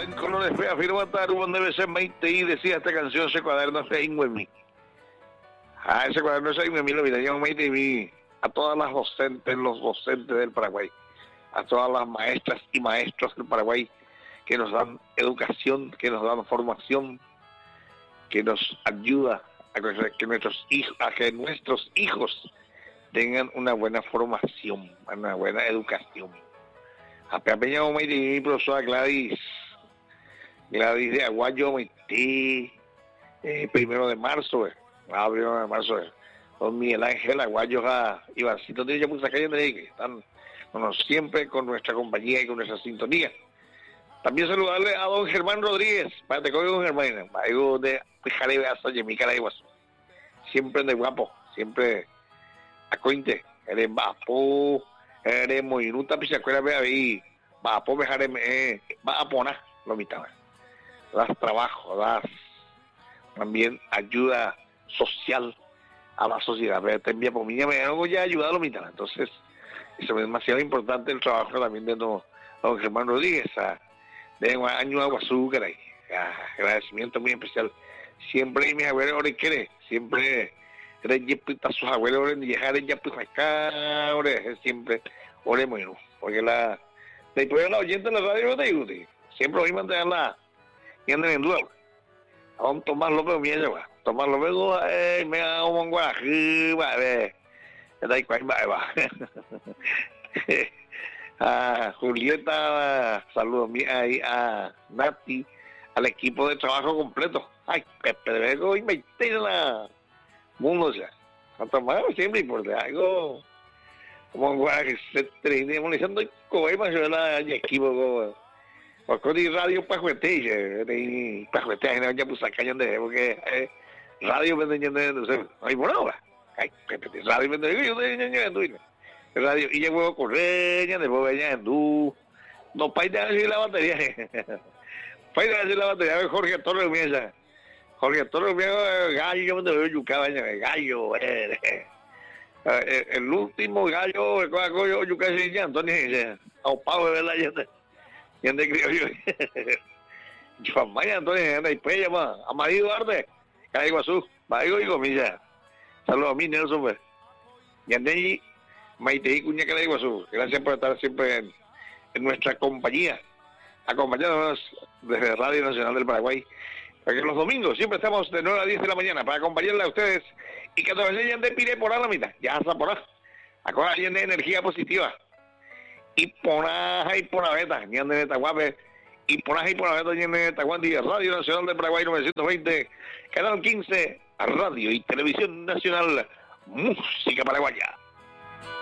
colores fea, firma Taruman debe ser Maite y decía esta canción, ese cuaderno es Inwemi. Ese cuaderno es Inwemi, lo mira, yo Maite y vi a todas las docentes, los docentes del Paraguay, a todas las maestras y maestros del Paraguay que nos dan educación, que nos dan formación, que nos ayuda a que nuestros hijos tengan una buena formación, una buena educación. A Peña Maite y mi profesora Gladys de Aguayo, Maite, 1 de marzo, primero de marzo, don Miguel Ángel Aguayo, Ivancito de Yapuzacaya, que están siempre con nuestra compañía y con nuestra sintonía. También saludarle a don Germán Rodríguez, para te coge don Germán, algo de Jarebe hasta Yemica de Iguazú. Siempre de guapo, siempre a cointe, eres vapo, eres muy nuta, pichacuera, ve ahí, vapo, dejarme, va a poner, lo mitad. Das trabajo, das también ayuda social a la sociedad. Pero te envía por mí, me hago ya ayudar a la mitad. Entonces, eso es demasiado importante el trabajo también de don Germán Rodríguez, de año Aguazú, caray. Agradecimiento muy especial. Siempre mis abuelos quiere, siempre a sus abuelos ni dejar ya pues acá, siempre oremos, porque después la oyente de la radio no te guste. Siempre voy a mantenerla y anden en duda. Don Tomás López Miedo, Tomás López me ha dado un guají, va a ver. A Julieta, saludos ahí a Nati, al equipo de trabajo completo. Ay, Pepe de Vego y me la mundo, ya. A tomar siempre por algo como un guají se termina molestando y coima yo la equipo porque radio pajuete pajuete ya pues acá de porque radio vendiendo no sé hay bueno ay radio vendiendo yo de radio y llegó a correr ya de bobeña en no paida así la batería paida así la batería Jorge Torres Miesa gallo me veo yucaba gallo el último gallo yo yucaba ya Antonio a Pau de verdad ya te creo yo Famaya Antonio anda y pues llama a María Duarte Calle Guazú Mario y Comilla saludos a mí Nelson pues y andé Maite y Cuña Calle Guazú gracias por estar siempre en nuestra compañía acompañándonos desde Radio Nacional del Paraguay porque los domingos siempre estamos de 9 a 10 de la mañana para acompañarle a ustedes y que nos enseñen de pire por la mitad ya está por ahí acompañen de energía positiva y ponaja y ponaveta, ni ande de Taguape, y ponaja y ponaveta, ni ande de Taguandi, Radio Nacional de Paraguay 920, Canal 15, Radio y Televisión Nacional, Música Paraguaya.